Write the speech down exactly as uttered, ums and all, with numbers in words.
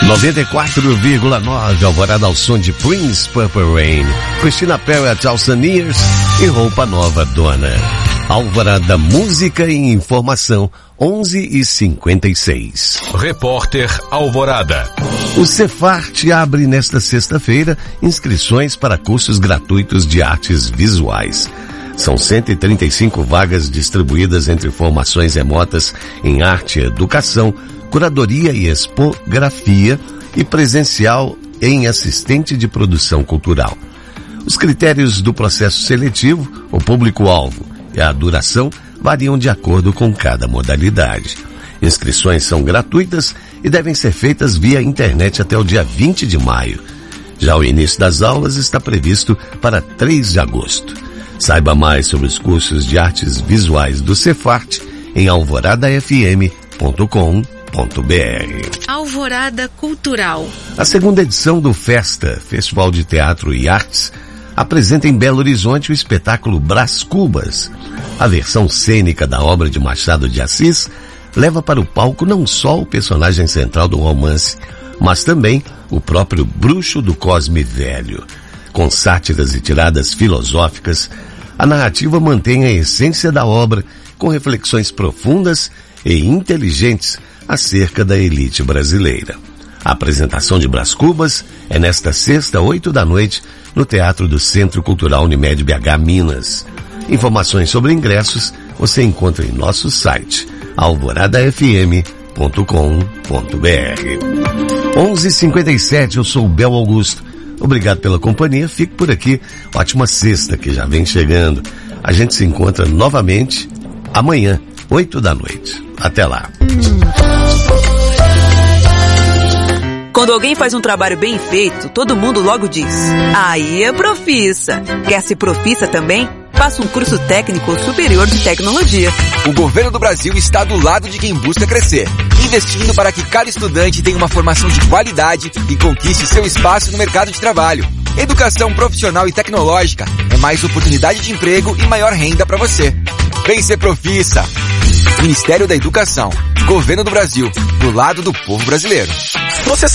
noventa e quatro vírgula nove, Alvorada ao som de Prince, Purple Rain, Christina Perry, A Thousand Years e Roupa Nova, Dona. Alvorada, música e informação, onze e cinquenta e seis. Repórter Alvorada. O Cefart abre nesta sexta-feira inscrições para cursos gratuitos de artes visuais. São cento e trinta e cinco vagas distribuídas entre formações remotas em arte e educação, curadoria e expografia e presencial em assistente de produção cultural. Os critérios do processo seletivo, o público-alvo e a duração variam de acordo com cada modalidade. Inscrições são gratuitas e devem ser feitas via internet até o dia vinte de maio. Já o início das aulas está previsto para três de agosto. Saiba mais sobre os cursos de artes visuais do Cefart em alvorada f m ponto com ponto b r. Alvorada Cultural. A segunda edição do Festa, Festival de Teatro e Artes, apresenta em Belo Horizonte o espetáculo Brás Cubas. A versão cênica da obra de Machado de Assis leva para o palco não só o personagem central do romance, mas também o próprio bruxo do Cosme Velho. Com sátiras e tiradas filosóficas, a narrativa mantém a essência da obra, com reflexões profundas e inteligentes acerca da elite brasileira. A apresentação de Brás Cubas é nesta sexta, oito da noite, no Teatro do Centro Cultural Unimed B H Minas. Informações sobre ingressos você encontra em nosso site alvorada f m ponto com ponto b r. onze e cinquenta e sete, eu sou o Bel Augusto. Obrigado pela companhia, fico por aqui. Ótima sexta que já vem chegando. A gente se encontra novamente amanhã, oito da noite. Até lá. Quando alguém faz um trabalho bem feito, todo mundo logo diz: aí é profissa. Quer ser profissa também? Faça um curso técnico superior de tecnologia. O governo do Brasil está do lado de quem busca crescer, investindo para que cada estudante tenha uma formação de qualidade e conquiste seu espaço no mercado de trabalho. Educação profissional e tecnológica é mais oportunidade de emprego e maior renda para você. Vem ser profissa. Ministério da Educação, Governo do Brasil, do lado do povo brasileiro. Você